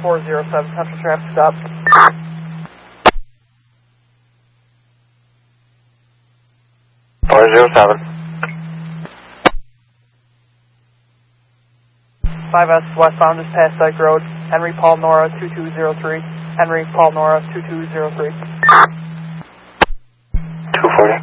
407, Central Traffic Stop. 407. 5S westbound is past Dyke Road. Henry Paul Nora 2203. Henry Paul Nora 2203. 240.